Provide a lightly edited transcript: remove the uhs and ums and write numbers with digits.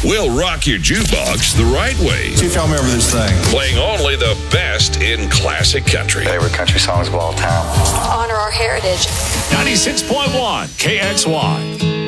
We'll rock your jukebox the right way. See if y'all remember this thing. Playing only the best in classic country. Favorite country songs of all time. Honor our heritage. 96.1 KXY.